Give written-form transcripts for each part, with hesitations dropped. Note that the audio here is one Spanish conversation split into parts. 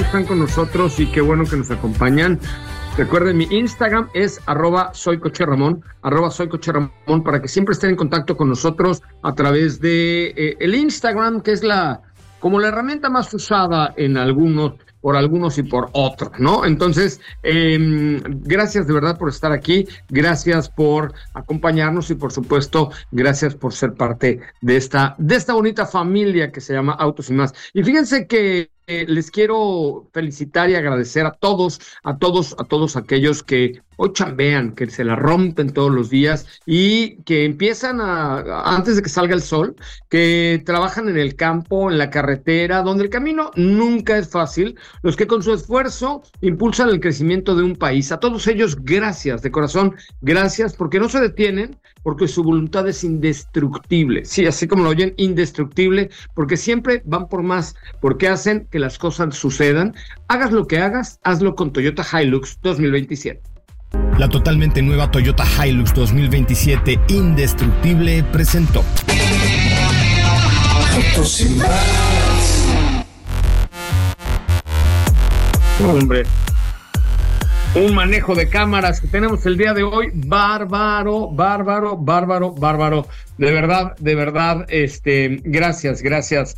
están con nosotros y qué bueno que nos acompañan. Recuerden, mi Instagram es @soycocheramon, @soycocheramon, para que siempre estén en contacto con nosotros a través de el Instagram, que es como la herramienta más usada por algunos y por otros, ¿no? Entonces, gracias de verdad por estar aquí, gracias por acompañarnos y por supuesto, gracias por ser parte de esta bonita familia que se llama Autos y Más. Y fíjense que les quiero felicitar y agradecer a todos aquellos que hoy chambean, que se la rompen todos los días y que empiezan antes de que salga el sol, que trabajan en el campo, en la carretera, donde el camino nunca es fácil, los que con su esfuerzo impulsan el crecimiento de un país. A todos ellos, gracias, de corazón, gracias, porque no se detienen, porque su voluntad es indestructible. Sí, así como lo oyen, indestructible, porque siempre van por más, porque hacen que las cosas sucedan. Hagas lo que hagas, hazlo con Toyota Hilux 2027. La totalmente nueva Toyota Hilux 2027 Indestructible presentó Autos y Más. Hombre, un manejo de cámaras que tenemos el día de hoy, bárbaro. De verdad, gracias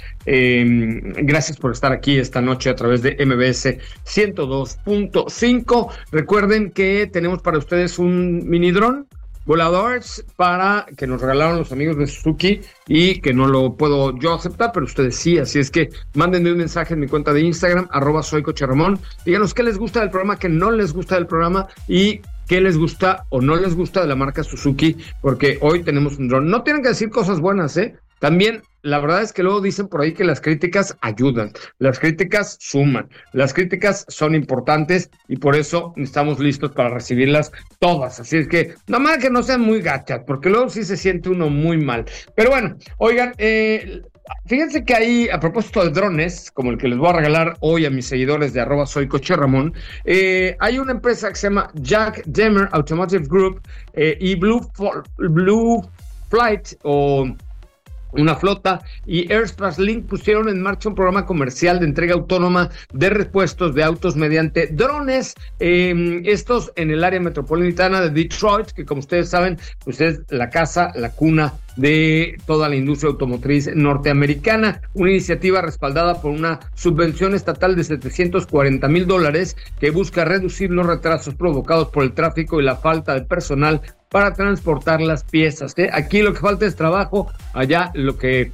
por estar aquí esta noche a través de MBS 102.5. Recuerden que tenemos para ustedes un mini dron volador para que nos regalaron los amigos de Suzuki y que no lo puedo yo aceptar, pero ustedes sí, así es que mándenme un mensaje en mi cuenta de Instagram, @soycocheramon, díganos qué les gusta del programa, qué no les gusta del programa y qué les gusta o no les gusta de la marca Suzuki, porque hoy tenemos un dron. No tienen que decir cosas buenas, También, la verdad es que luego dicen por ahí que las críticas ayudan, las críticas suman, las críticas son importantes y por eso estamos listos para recibirlas todas. Así es que, nomás que no sean muy gachas, porque luego sí se siente uno muy mal. Pero bueno, oigan, fíjense que ahí, a propósito de drones, como el que les voy a regalar hoy a mis seguidores de @soycocheramon, hay una empresa que se llama Jack Demer Automotive Group y Blue Flight o una flota y Airspace Link pusieron en marcha un programa comercial de entrega autónoma de repuestos de autos mediante drones, estos en el área metropolitana de Detroit, que como ustedes saben, pues es la cuna de toda la industria automotriz norteamericana, una iniciativa respaldada por una subvención estatal de $740,000 que busca reducir los retrasos provocados por el tráfico y la falta de personal para transportar las piezas. Aquí lo que falta es trabajo, allá lo que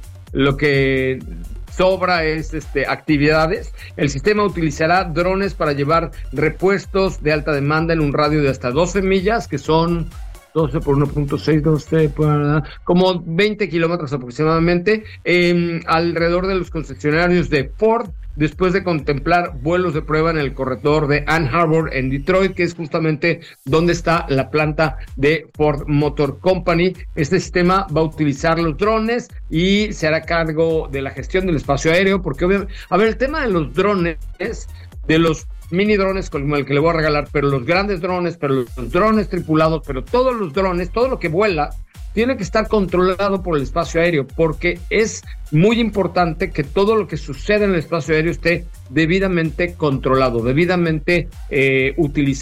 sobra es actividades. El sistema utilizará drones para llevar repuestos de alta demanda en un radio de hasta 12 millas, que son 12 por 1.6, 12 por como 20 kilómetros aproximadamente, alrededor de los concesionarios de Ford, después de contemplar vuelos de prueba en el corredor de Ann Arbor en Detroit, que es justamente donde está la planta de Ford Motor Company. Este sistema va a utilizar los drones y se hará cargo de la gestión del espacio aéreo, porque obviamente, el tema de los drones, de los mini drones como el que le voy a regalar, pero los grandes drones, pero los drones tripulados, pero todos los drones, todo lo que vuela, tiene que estar controlado por el espacio aéreo, porque es muy importante que todo lo que sucede en el espacio aéreo esté debidamente controlado, debidamente utilizado.